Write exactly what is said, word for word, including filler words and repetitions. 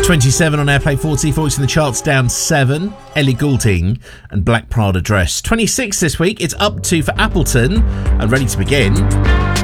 twenty-seven on Airplay forty, voice in the charts down seven. Ellie Goulding and Black Prada Dress. twenty-six this week, it's up two for Appleton and Ready to Begin.